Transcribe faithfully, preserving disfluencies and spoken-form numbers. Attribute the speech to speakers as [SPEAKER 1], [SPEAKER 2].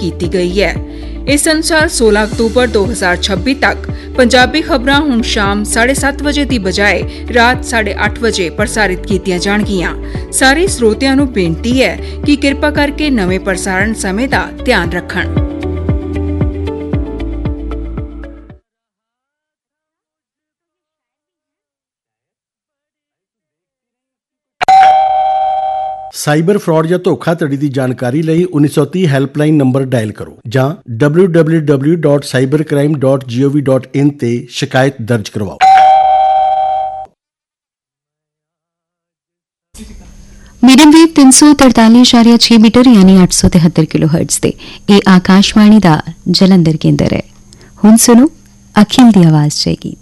[SPEAKER 1] ਕੀਤੀ ਗਈ ਹੈ। इस अनुसार सोलह अक्तूबर दो हजार छब्बीस तक पंजाबी खबरां हुण शाम साढ़े सत्त बजे की बजाय रात साढ़े अठ बजे प्रसारित कीतियां जाणगियां। सारे स्रोतियां नूं बेनती है कि किरपा करके नवें प्रसारण समय का ध्यान रखण।
[SPEAKER 2] ਸਾਈਬਰ ਫਰਾਡ ਜਾਂ ਧੋਖਾਧੜੀ ਦੀ ਜਾਣਕਾਰੀ ਲਈ उन्नीस सौ तीस ਹੈਲਪਲਾਈਨ ਨੰਬਰ ਡਾਇਲ ਕਰੋ ਜਾਂ W W W dot cyber crime dot G O V dot in ਤੇ ਸ਼ਿਕਾਇਤ ਦਰਜ ਕਰਵਾਓ।
[SPEAKER 3] मीडियम वेव तीन सौ तरताली इशारिया छे मीटर यानी आठ सौ तिहत्तर किलो हर्ट्ज ते ਇਹ ਆਕਾਸ਼ਵਾਣੀ ਦਾ ਜਲੰਧਰ ਕੇਂਦਰ ਹੈ। ਹੁਣ ਸੁਣੋ ਅਖਿਲ ਦੀ ਆਵਾਜ਼ 'ਚ ਗੀਤ।